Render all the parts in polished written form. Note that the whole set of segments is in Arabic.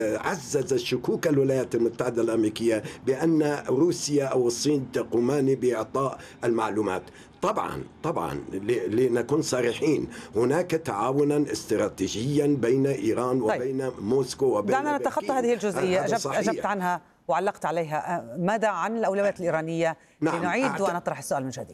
عزز الشكوك الولايات المتحدة الأمريكية بأن روسيا أو الصين تقومان بإعطاء المعلومات. طبعا لنكون صريحين، هناك تعاونا استراتيجيا بين إيران وبين موسكو وبين دعنا نتخطى هذه الجزئية. أجبت عنها وعلقت عليها. ماذا عن الأولويات الإيرانية؟ لنعيد ونطرح السؤال من جديد.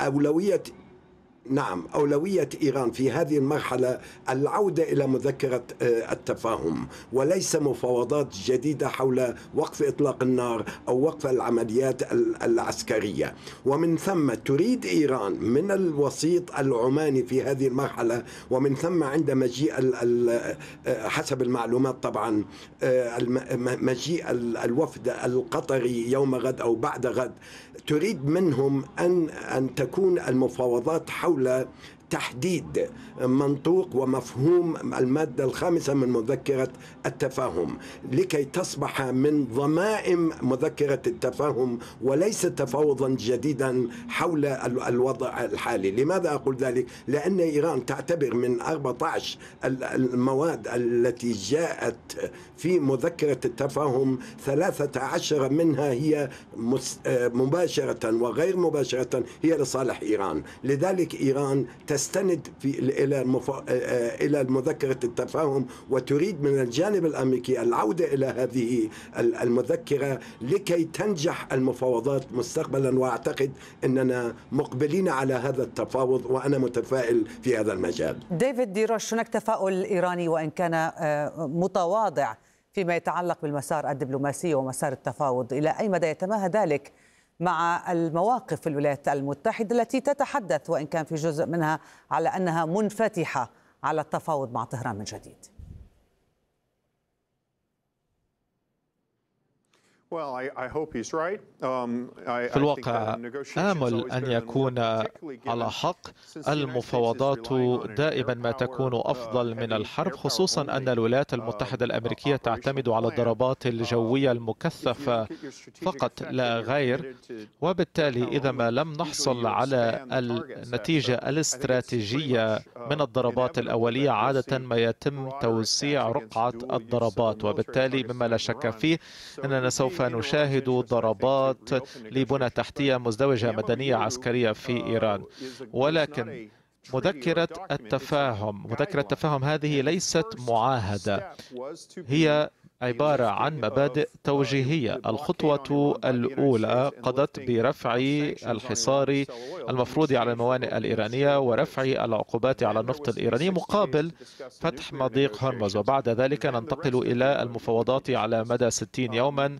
أولوية إيران في هذه المرحلة العودة إلى مذكرة التفاهم، وليس مفاوضات جديدة حول وقف إطلاق النار أو وقف العمليات العسكرية. ومن ثم تريد إيران من الوسيط العماني في هذه المرحلة، ومن ثم عند مجيء حسب المعلومات طبعا مجيء الوفد القطري يوم غد أو بعد غد، تريد منهم أن تكون المفاوضات حول تحديد منطوق ومفهوم المادة الخامسة من مذكرة التفاهم، لكي تصبح من ضمائم مذكرة التفاهم وليس تفاوضا جديدا حول الوضع الحالي. لماذا أقول ذلك؟ لأن إيران تعتبر من 14 المواد التي جاءت في مذكرة التفاهم 13 منها هي مباشرة وغير مباشرة هي لصالح إيران. لذلك إيران تستند إلى مذكرة التفاهم وتريد من الجانب الأمريكي العودة إلى هذه المذكرة لكي تنجح المفاوضات مستقبلا. وأعتقد أننا مقبلين على هذا التفاوض وأنا متفائل في هذا المجال. ديفيد ديروش، هناك تفاؤل إيراني وإن كان متواضع فيما يتعلق بالمسار الدبلوماسي ومسار التفاوض. إلى أي مدى يتماهى ذلك مع المواقف في الولايات المتحدة التي تتحدث وإن كان في جزء منها على أنها منفتحة على التفاوض مع طهران من جديد؟ في الواقع آمل أن يكون على حق. المفاوضات دائما ما تكون أفضل من الحرب، خصوصا أن الولايات المتحدة الأمريكية تعتمد على الضربات الجوية المكثفة فقط لا غير، وبالتالي إذا ما لم نحصل على النتيجة الاستراتيجية من الضربات الأولية عادة ما يتم توسيع رقعة الضربات، وبالتالي مما لا شك فيه أننا سوف نشاهد ضربات لبنى تحتية مزدوجة مدنية عسكرية في إيران. ولكن مذكرة التفاهم هذه ليست معاهدة، هي عبارة عن مبادئ توجيهية. الخطوة الأولى قضت برفع الحصار المفروض على الموانئ الإيرانية ورفع العقوبات على النفط الإيراني مقابل فتح مضيق هرمز، وبعد ذلك ننتقل إلى المفاوضات على مدى 60 يوما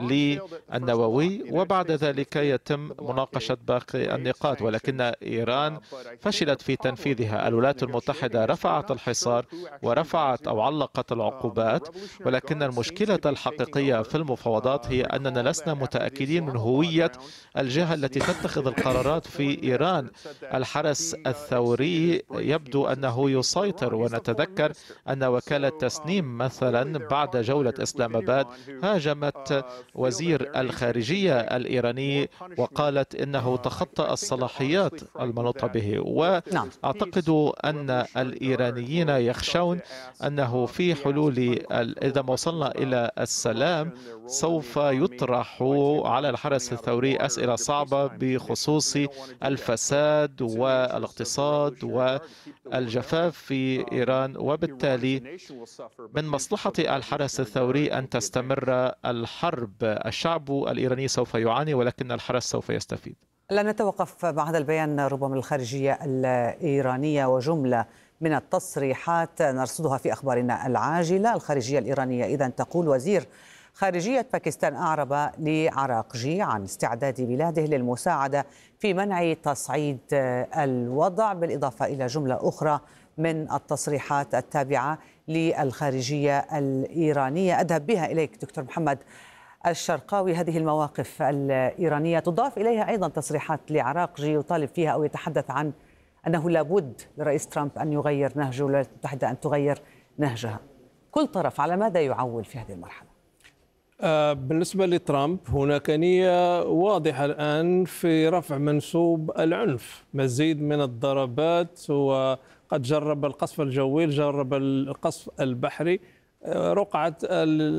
للنووي، وبعد ذلك يتم مناقشة باقي النقاط. ولكن إيران فشلت في تنفيذها. الولايات المتحدة رفعت الحصار ورفعت أو علقت العقوبات، ولكن المشكلة الحقيقية في المفاوضات هي أننا لسنا متأكدين من هوية الجهة التي تتخذ القرارات في إيران. الحرس الثوري يبدو أنه يسيطر، ونتذكر أن وكالة تسنيم مثلا بعد جولة إسلام آباد هاجمت وزير الخارجية الإيراني وقالت إنه تخطى الصلاحيات المنوطة به. وأعتقد أن الإيرانيين يخشون أنه في حلول إذا ما وصلنا إلى السلام سوف يطرح على الحرس الثوري أسئلة صعبة بخصوص الفساد والاقتصاد والجفاف في إيران، وبالتالي من مصلحة الحرس الثوري أن تستمر الحرب. الشعب الإيراني سوف يعاني ولكن الحرس سوف يستفيد. لن نتوقف مع هذا البيان ربما الخارجية الإيرانية وجملة من التصريحات نرصدها في أخبارنا العاجلة. الخارجية الإيرانية إذن تقول وزير خارجية باكستان أعرب لعراقجي عن استعداد بلاده للمساعدة في منع تصعيد الوضع، بالإضافة إلى جملة أخرى من التصريحات التابعة للخارجية الإيرانية. أذهب بها إليك دكتور محمد الشرقاوي. هذه المواقف الإيرانية تضاف إليها أيضا تصريحات لعراقجي يطالب فيها أو يتحدث عن أنه لابد لرئيس ترامب أن يغير نهجه والولايات المتحدة أن تغير نهجها. كل طرف على ماذا يعول في هذه المرحلة؟ بالنسبة لترامب هناك نية واضحة الآن في رفع منسوب العنف، مزيد من الضربات، وقد جرب القصف الجوي، جرب القصف البحري. رقعة